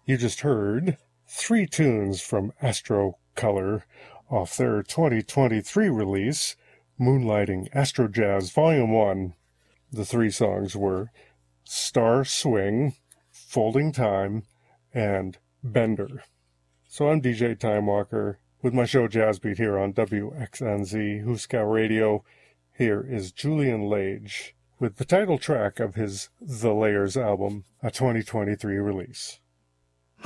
You just heard 3 tunes from Astro Color off their 2023 release, Moonlighting Astro Jazz Volume 1. The 3 songs were Star Swing, Folding Time, and Bender. So I'm DJ Time Walker with my show Jazz Beat here on WXNZ Huskow Radio. Here is Julian Lage with the title track of his The Layers album, a 2023 release.